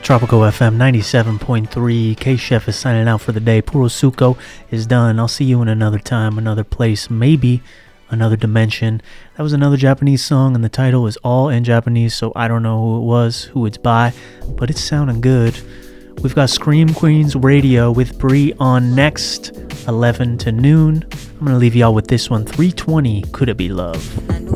Tropical FM 97.3. K-Chef is signing out for the day. Purosuko is done. I'll see you in another time, another place, maybe another dimension. That was another Japanese song, and the title is all in Japanese, so I don't know who it was, who it's by, but it's sounding good. We've got Scream Queens Radio with Brie on next, 11 to noon. I'm going to leave y'all with this one, 320, Could It Be Love?